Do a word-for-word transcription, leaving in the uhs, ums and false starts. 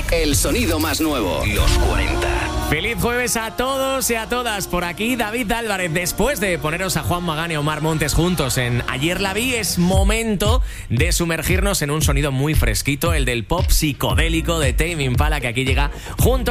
el sonido más nuevo. Los cuarenta. Feliz jueves a todos y a todas. Por aquí David Álvarez. Después de poneros a Juan Magán y a Omar Montes juntos en Ayer la vi, es momento de sumergirnos en un sonido muy fresquito, el del pop psicodélico de Tame Impala, que aquí llega junto a